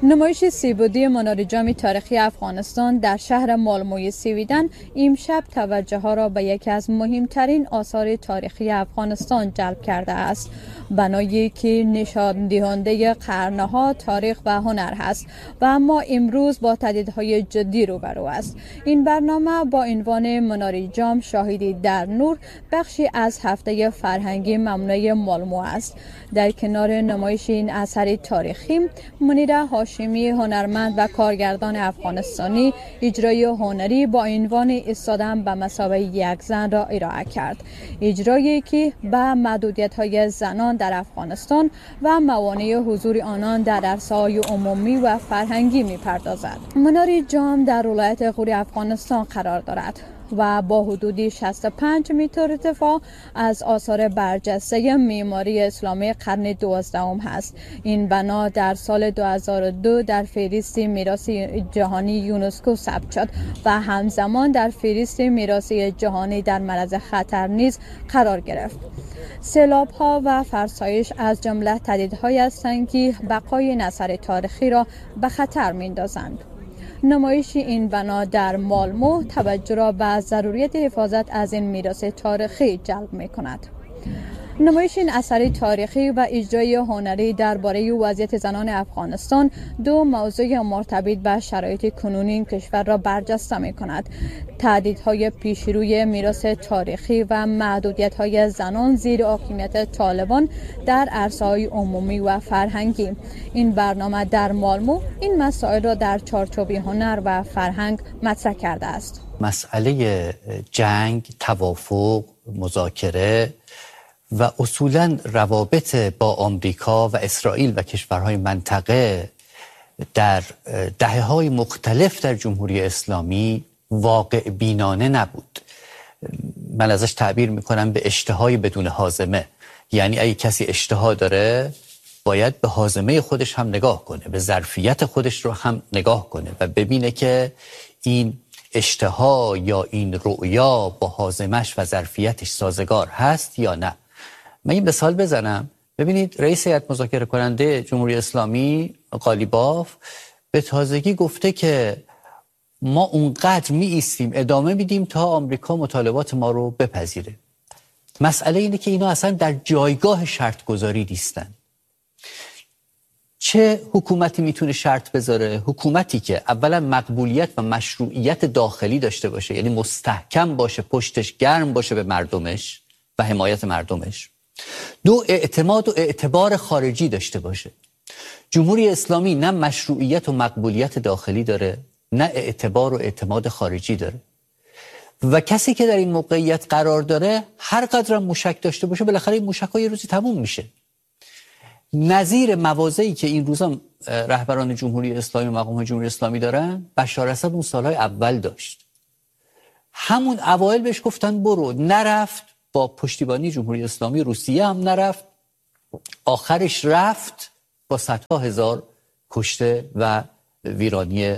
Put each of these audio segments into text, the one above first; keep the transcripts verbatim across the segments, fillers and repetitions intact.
نمایش سی بعدی منار جام تاریخی افغانستان در شهر مالموی سویدن امشب توجه ها را به یکی از مهمترین آثار تاریخی افغانستان جلب کرده است. بنایی که نشان دهنده قرنها تاریخ و هنر است و اما امروز با تهدیدهای جدی روبرو است. این برنامه با عنوان منار جام شاهدی در نور بخشی از هفته فرهنگی ممنوع مالمو است. در کنار نمایش این اثر تاریخی، منیره هاشمی هنرمند و کارگردان افغانستانی اجرای هنری با عنوان ایستادن به مثابه یک زن را ارائه کرد. اجرایی که به محدودیت‌های زنان در افغانستان و موانع حضور آنان در عرصه‌های عمومی و فرهنگی می‌پردازد. منار جام در ولایت غوری افغانستان قرار دارد و با حدود شصت و پنج متر ارتفاع از آثار برجسته معماری اسلامی قرن دوازدهم است. این بنا در سال دو هزار و دو در فهرست میراث جهانی یونسکو ثبت شد و همزمان در فهرست میراث جهانی در معرض خطر نیز قرار گرفت. سیلاب‌ها و فرسایش از جمله تهدیدهایی هستند که بقای این اثر تاریخی را به خطر می‌اندازند. نمایش این بنا در مالمو توجه را به ضروریت حفاظت از این میراث تاریخی جلب می کند. نمایش این اثر تاریخی و اجرای هنری درباره وضعیت زنان افغانستان دو موضوع مرتبط به شرایط کنونی این کشور را برجسته می کند: تهدیدهای پیشروی میراث تاریخی و محدودیت‌های زنان زیر حاکمیت طالبان در عرصه‌های عمومی و فرهنگی. این برنامه در مالمو این مسائل را در چارچوب هنر و فرهنگ مطرح کرده است. مسئله جنگ، توافق، مذاکره و اصولاً روابط با آمریکا و اسرائیل و کشورهای منطقه در دهه‌های مختلف در جمهوری اسلامی واقع بینانه نبود. من ازش تعبیر میکنم به اشتهای بدون هاضمه. یعنی اگه کسی اشتها داره باید به هاضمه خودش هم نگاه کنه، به ظرفیت خودش رو هم نگاه کنه و ببینه که این اشتها یا این رؤیا با هاضمش و ظرفیتش سازگار هست یا نه. من این مثال بزنم. ببینید رئیس هیئت مذاکره کننده جمهوری اسلامی قالیباف به تازگی گفته که ما اونقدر می ایستیم ادامه میدیم تا آمریکا مطالبات ما رو بپذیره. مسئله اینه که اینا اصلا در جایگاه شرط گذاری نیستن. چه حکومتی میتونه شرط بذاره؟ حکومتی که اولا مقبولیت و مشروعیت داخلی داشته باشه، یعنی مستحکم باشه، پشتش گرم باشه به مردمش و حمایت مردمش. دو، اعتماد و اعتبار خارجی داشته باشه. جمهوری اسلامی نه مشروعیت و مقبولیت داخلی داره، نه اعتبار و اعتماد خارجی داره و کسی که در این موقعیت قرار داره هر قدر موشک داشته باشه بالاخره این موشک‌ها یه روزی تموم میشه. نظیر مواضعی که این روزا رهبران جمهوری اسلامی و مقامات جمهوری اسلامی دارن بشار اسد اون سالهای اول داشت. همون اوایل بهش گفتن برو، نرفت، با پشتیبانی جمهوری اسلامی. روسیه هم نرفت، آخرش رفت با صدها هزار کشته و ویرانی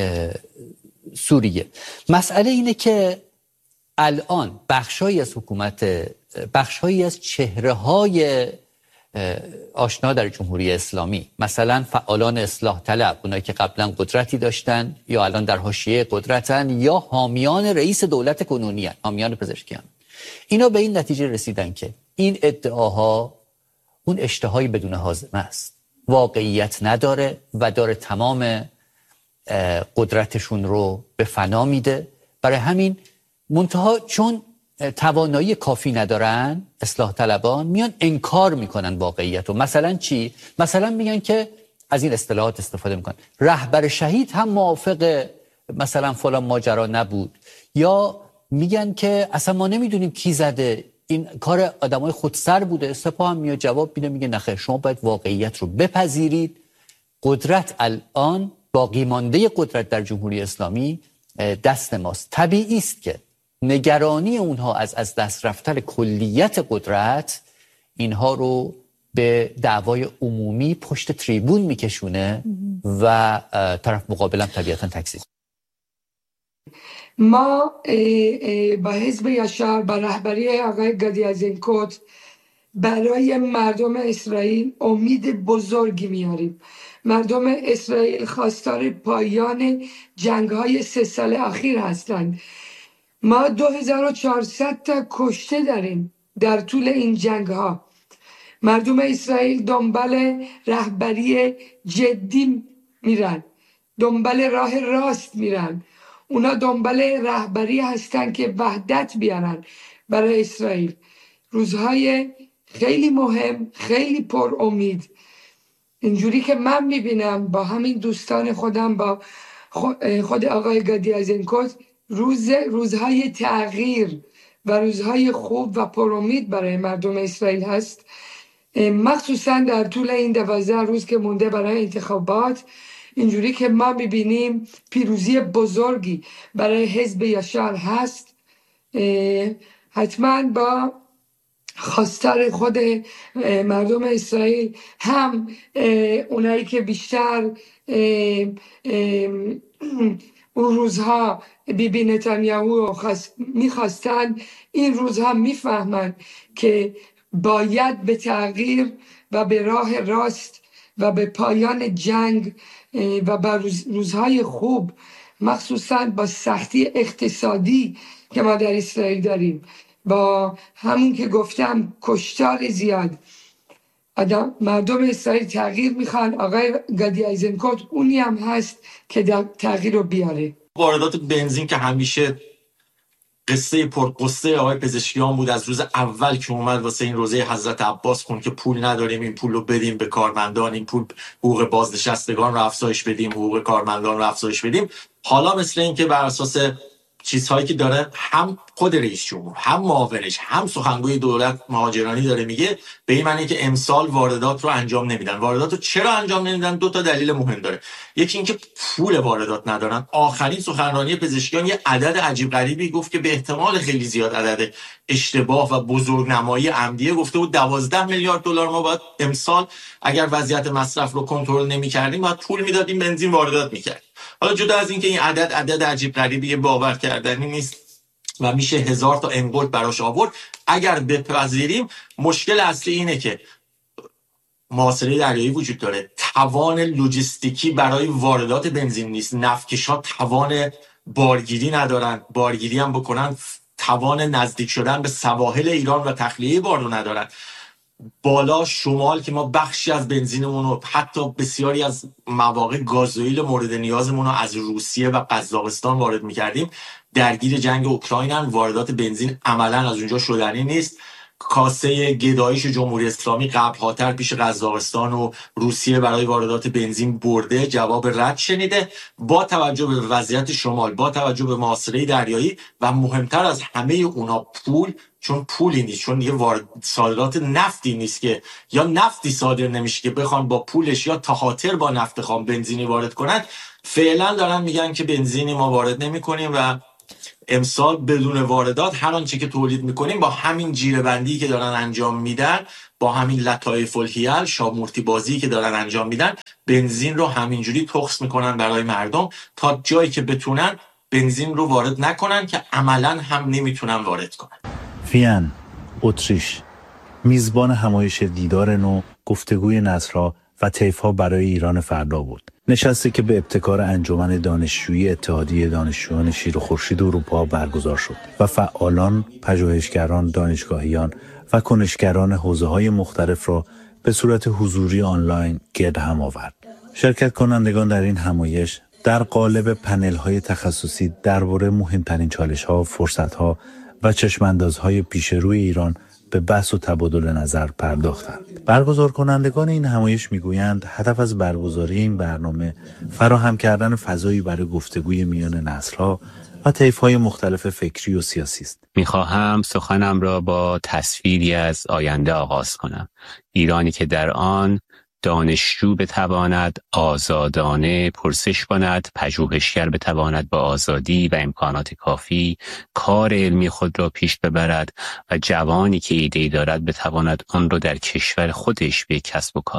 سوریه. مسئله اینه که الان بخشایی از حکومت، بخشایی از چهره‌های آشنا در جمهوری اسلامی، مثلا فعالان اصلاح طلب، اونایی که قبلا قدرتی داشتن یا الان در حاشیه قدرتن، یا حامیان رئیس دولت کنونی، حامیان پزشکیان، اینا به این نتیجه رسیدن که این ادعاها اون اشتهای بدون هاضمه است، واقعیت نداره و داره تمام قدرتشون رو به فنا میده. برای همین منتها چون توانایی کافی ندارن اصلاح طلبان میان انکار میکنن واقعیت رو. مثلا چی؟ مثلا میگن که از این اصطلاحات استفاده میکنن، رهبر شهید هم موافق مثلا فلان ماجرا نبود، یا میگن که اصلا ما نمیدونیم کی زده، این کار آدمای خودسر بوده. سپاه هم میاد جواب میده، میگه نخیر، شما باید واقعیت رو بپذیرید. قدرت الان، باقی مانده قدرت در جمهوری اسلامی دست ماست. طبیعی است که نگرانی اونها از از دست رفتن کلیت قدرت اینها رو به دعوای عمومی پشت تریبون میکشونه و طرف مقابلم طبیعتا تکذیب. ما با حزب یاشار، با رهبری آقای گدی ازینکوت برای مردم اسرائیل امید بزرگی میاریم. مردم اسرائیل خواستار پایان جنگ‌های سه سال اخیر هستند. ما دو هزار و چهارصد تا کشته داریم در طول این جنگ‌ها. مردم اسرائیل دنبال رهبری جدی میرن، دنبال راه راست میرن. اونا دنبال رهبری هستن که وحدت بیارن برای اسرائیل. روزهای خیلی مهم، خیلی پر امید. اینجوری که من میبینم با همین دوستان خودم، با خود آقای گادی ایزنکوت، روز روزهای تغییر و روزهای خوب و پر امید برای مردم اسرائیل هست، مخصوصا در طول این دوازده روز که مونده برای انتخابات. اینجوری که ما میبینیم پیروزی بزرگی برای حزب یشار هست. حتما با خواستار خود مردم اسرائیل، هم اونایی که بیشتر اون روزها بیبی نتانیاهو میخواستن، این روزها میفهمن که باید به تغییر و به راه راست و به پایان جنگ و به روز روزهای خوب، مخصوصا با سختی اقتصادی که ما در اسرائیل داریم، با همون که گفتم کشتار زیاد، آدم مردم اسرائیل تغییر میخوان. آقای گادی ایزنکوت اونی هم هست که تغییر رو بیاره. واردات بنزین که همیشه قصه پرقصه آقای پزشکیان بود از روز اول که اومد واسه این روزه حضرت عباس کن که پول نداریم، این پول رو بدیم به کارمندان، این پول حقوق بازنشستگان رو افزایش بدیم، حقوق کارمندان رو افزایش بدیم. حالا مثل این که بر اساس چیزهایی که داره هم خود رئیس جمهور، هم معاونش، هم سخنگوی دولت مهاجرانی داره میگه، به این معنی که امسال واردات رو انجام نمیدن. واردات رو چرا انجام نمیدن؟ دو تا دلیل مهم داره. یکی اینکه پول واردات ندارن. آخرین سخنرانی پزشکیان یه عدد عجیب غریبی گفت که به احتمال خیلی زیاد عدد اشتباه و بزرگنمایی عمدیه. گفته بود دوازده میلیارد دلار ما باید امسال اگر وضعیت مصرف رو کنترل نمی‌کردیم باید پول میدادیم بنزین واردات می‌کردیم. حالا جدا از اینکه این عدد عدد عجیب غریبی باور کردنی نیست و میشه هزار تا انگولت براش آورد، اگر بپذیریم مشکل اصلی اینه که محاصره دریایی وجود داره، توان لوجستیکی برای واردات بنزین نیست، نفتکش‌ها توان بارگیری ندارن، بارگیری هم بکنن توان نزدیک شدن به سواحل ایران و تخلیه بار رو ندارن. بالا شمال که ما بخشی از بنزینمون رو، حتی بسیاری از مواقع گازوئیل مورد نیازمون رو از روسیه و قزاقستان وارد می‌کردیم، درگیر جنگ اوکراینن، واردات بنزین عملاً از اونجا شدنی نیست. کاسه گدایش جمهوری اسلامی قبل‌هاتر پیش قزاقستان و روسیه برای واردات بنزین برده، جواب رد شنیده. با توجه به وضعیت شمال، با توجه به محاصره دریایی و مهمتر از همه اونا پول، چون پولی نیست، چون یه وارد صادرات نفتی نیست که یا نفتی صادر نمیشه که بخوان با پولش یا تخاطر با نفت خام بنزینی وارد کنن، فعلا دارن میگن که بنزینی ما وارد نمی‌کنیم و امسال بدون واردات هر آنچه که تولید میکنیم با همین جیره‌بندی که دارن انجام میدن، با همین لطایف الحیل شامورتی بازی که دارن انجام میدن، بنزین رو همینجوری تخص میکنن برای مردم تا جایی که بتونن بنزین رو وارد نکنن که عملاً هم نمیتونن وارد کنن. وین، اتریش، میزبان همایش دیدار نو، گفتگوی نسرها و طیف‌ها برای ایران فردا بود. نشستی که به ابتکار انجمن دانشجویی اتحادیه دانشجویان شیر و خورشید اروپا برگزار شد و فعالان، پژوهشگران، دانشگاهیان و کنشگران حوزه‌های مختلف را به صورت حضوری آنلاین گرد هم آورد. شرکت کنندگان در این همایش در قالب پنل‌های تخصصی درباره مهمترین چالش‌ها، فرصت‌ها و چشم‌اندازهای پیش روی ایران به بحث و تبادل نظر پرداختند. برگزار کنندگان این همایش میگویند هدف از برگزاری این برنامه فراهم کردن فضایی برای گفتگوی میان نسل‌ها و طیف‌های مختلف فکری و سیاسی است. میخواهم سخنم را با تصویری از آینده آغاز کنم. ایرانی که در آن دانشجو بتواند آزادانه پرسش کند، پژوهشگر بتواند با آزادی و امکانات کافی کار علمی خود را پیش ببرد و جوانی که ایده‌ای دارد بتواند آن را در کشور خودش به کسب و کار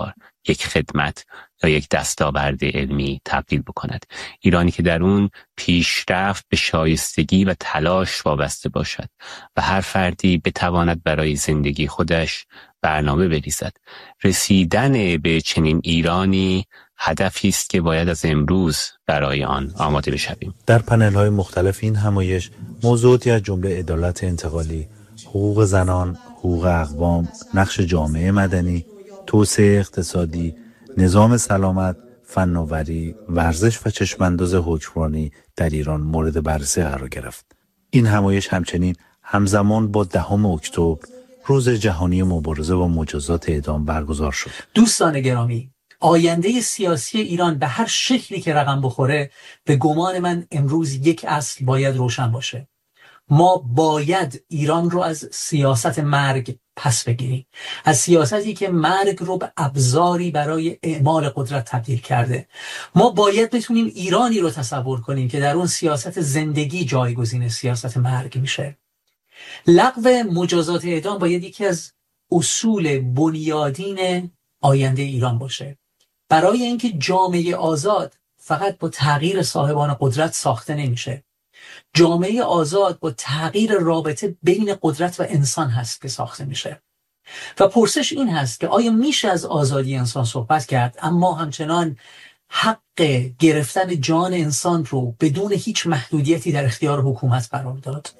یک خدمت یا یک دستاورد علمی تبدیل بکند. ایرانی که در اون پیشرفت به شایستگی و تلاش وابسته باشد و هر فردی بتواند برای زندگی خودش برنامه بریزد. رسیدن به چنین ایرانی هدفی است که باید از امروز برای آن آماده بشویم. در پنل‌های مختلف این همایش موضوعاتی از جمله عدالت انتقالی، حقوق زنان، حقوق اقوام، نقش جامعه مدنی، توسعه اقتصادی، نظام سلامت، فناوری، ورزش و چشمانداز حکمرانی در ایران مورد بررسی قرار گرفت. این همایش همچنین همزمان با دهم اکتبر روز جهانی مبارزه با مجازات اعدام برگزار شد. دوستان گرامی، آینده سیاسی ایران به هر شکلی که رقم بخوره، به گمان من امروز یک اصل باید روشن باشه. ما باید ایران رو از سیاست مرگ پس بگیریم، از سیاستی که مرگ رو به ابزاری برای اعمال قدرت تبدیل کرده. ما باید بتونیم ایرانی رو تصور کنیم که در اون سیاست زندگی جایگزین سیاست مرگ میشه. لغو مجازات اعدام باید یکی از اصول بنیادین آینده ایران باشه. برای اینکه جامعه آزاد فقط با تغییر صاحبان قدرت ساخته نمیشه. جامعه آزاد با تغییر رابطه بین قدرت و انسان هست که ساخته میشه. و پرسش این هست که آیا میشه از آزادی انسان صحبت کرد اما همچنان حق گرفتن جان انسان رو بدون هیچ محدودیتی در اختیار حکومت قرار داد؟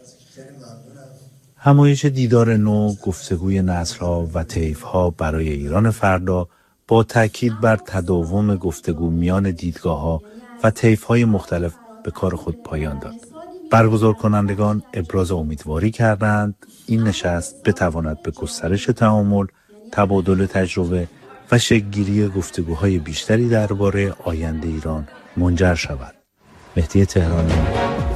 همایش دیدار نو، گفتگوی نسل‌ها و طیف‌ها برای ایران فردا با تاکید بر تداوم گفتگو میان دیدگاه‌ها و طیف‌های مختلف به کار خود پایان داد. برگزار کنندگان ابراز امیدواری کردند این نشست بتواند به گسترش تعامل، تبادل تجربه و شکل‌گیری گفتگوهای بیشتری درباره آینده ایران منجر شود. مهدی تهرانی،